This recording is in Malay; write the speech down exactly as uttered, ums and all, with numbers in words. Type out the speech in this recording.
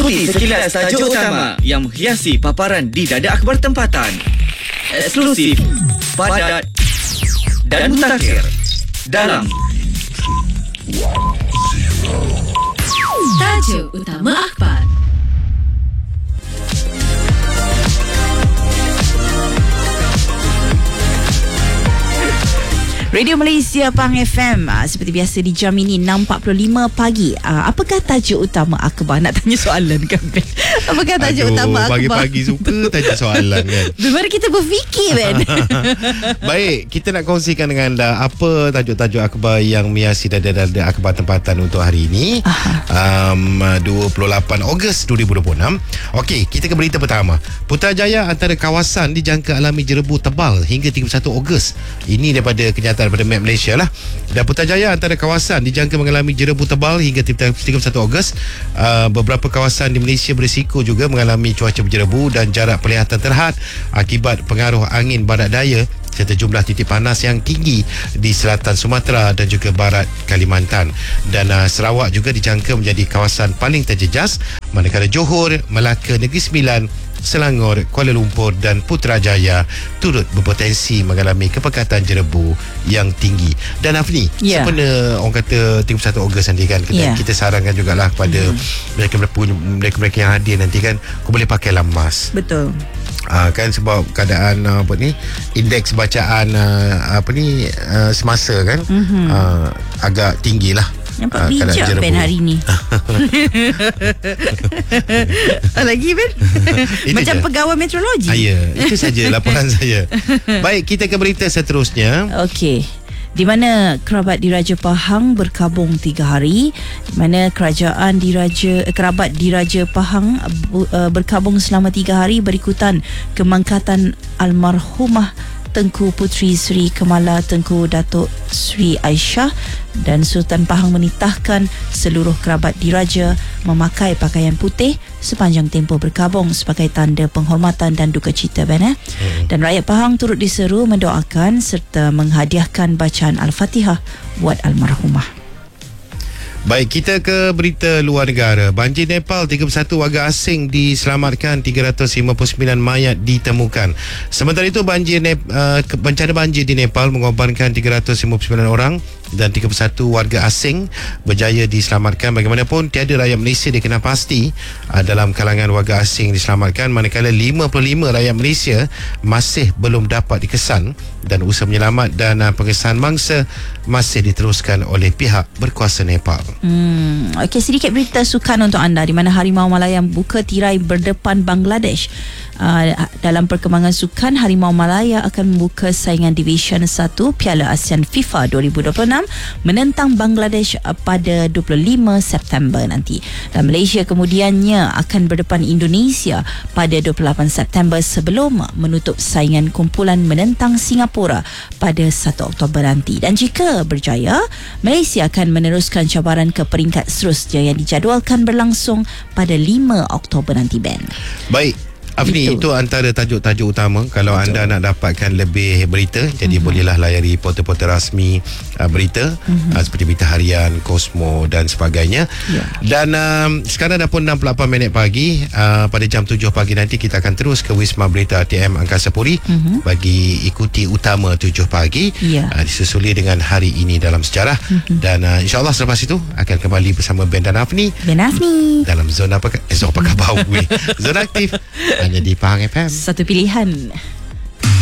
Ikuti sekilas tajuk utama yang menghiasi paparan di Dada Akhbar Tempatan. Eksklusif, padat dan mutakhir dalam Tajuk Utama Akhbar. Radio Malaysia Pahang F M, uh, seperti biasa di jam ini enam empat puluh lima pagi. Uh, apakah tajuk utama akhbar? Nak tanya soalan kan, Ben? Apakah tajuk Aduh, utama akhbar? pagi-pagi suka tanya soalan kan. Mari kita berfikir, Ben. Baik, kita nak kongsikan dengan anda apa tajuk-tajuk akhbar yang menghiasi Dada-Dada Akhbar Tempatan untuk hari ini. um, dua puluh lapan Ogos dua ribu dua puluh enam. Okey, kita ke berita pertama. Putrajaya antara kawasan dijangka alami jerebu tebal hingga tiga puluh satu Ogos. Ini daripada kenyataan daripada Map Malaysia lah. Dan Putrajaya antara kawasan dijangka mengalami jerebu tebal hingga tiga puluh satu Ogos. Uh, beberapa kawasan di Malaysia berisiko juga mengalami cuaca berjerebu dan jarak penglihatan terhad akibat pengaruh angin barat daya serta jumlah titik panas yang tinggi di selatan Sumatera dan juga barat Kalimantan. Dan uh, Sarawak juga dijangka menjadi kawasan paling terjejas, manakala Johor, Melaka, Negeri Sembilan, Selangor, Kuala Lumpur dan Putrajaya turut berpotensi mengalami kepekatan jerebu yang tinggi. Dan Afni, yeah. sempena orang kata tiga puluh satu Ogos nanti kan, kita, yeah. kita sarankan jugalah kepada mm. mereka-mereka mereka-mereka yang hadir nanti kan, kau boleh pakai mask. Betul. Uh, kan sebab keadaan uh, apa ni, indeks bacaan uh, apa ni uh, semasa kan mm-hmm. uh, agak tinggi lah. Nampak uh, bijak Ben hari ni. Lagi Ben macam je. Pegawai meteorologi. Ah, ya, itu saja laporan saya. Baik, kita ke berita seterusnya. Okey, di mana kerabat Diraja Pahang berkabung tiga hari, di mana kerajaan Diraja eh, kerabat Diraja Pahang uh, berkabung selama tiga hari berikutan kemangkatan almarhumah Tengku Puteri Seri Kemala Tengku Datuk Seri Aisyah, dan Sultan Pahang menitahkan seluruh kerabat diraja memakai pakaian putih sepanjang tempoh berkabung sebagai tanda penghormatan dan duka cita, Ben, eh? hmm. Dan rakyat Pahang turut diseru mendoakan serta menghadiahkan bacaan Al-Fatihah buat almarhumah. Baik, kita ke berita luar negara. Banjir Nepal, tiga puluh satu warga asing diselamatkan, tiga ratus lima puluh sembilan mayat ditemukan. Sementara itu, banjir Nep, uh, bencana banjir di Nepal mengorbankan tiga ratus lima puluh sembilan orang dan tiga puluh satu warga asing berjaya diselamatkan. Bagaimanapun, tiada rakyat Malaysia dikenal pasti uh, dalam kalangan warga asing diselamatkan, manakala lima puluh lima rakyat Malaysia masih belum dapat dikesan, dan usaha menyelamat dan uh, pengesahan mangsa masih diteruskan oleh pihak berkuasa Nepal. Hmm, Okey, sedikit berita sukan untuk anda, di mana Harimau Malaya buka tirai berdepan Bangladesh. Uh, dalam perkembangan sukan, Harimau Malaya akan membuka saingan Division satu Piala ASEAN FIFA dua ribu dua puluh enam menentang Bangladesh pada dua puluh lima September nanti. Dan Malaysia kemudiannya akan berdepan Indonesia pada dua puluh lapan September sebelum menutup saingan kumpulan menentang Singapura pada satu Oktober nanti. Dan jika berjaya, Malaysia akan meneruskan cabaran ke peringkat seterusnya yang dijadualkan berlangsung pada lima Oktober nanti, Ben. Baik, Afni, itu. itu antara tajuk-tajuk utama. Kalau Betul. anda nak dapatkan lebih berita, jadi mm-hmm. bolehlah layari portal-portal rasmi uh, berita mm-hmm. uh, seperti Berita Harian, Kosmo dan sebagainya. Yeah. Dan um, sekarang dah pun enam puluh lapan minit pagi. Uh, pada jam tujuh pagi nanti kita akan terus ke Wisma Berita R T M Angkasa Puri mm-hmm. bagi ikuti utama tujuh pagi. Yeah. Uh, disusuli dengan Hari Ini Dalam Sejarah. Mm-hmm. Dan uh, insyaAllah selepas itu akan kembali bersama Ben dan Afni. Ben Afni. Dalam zona apa? Eh, zona apa bau ni? Zona aktif. Hanya di Pahang F M. Satu pilihan.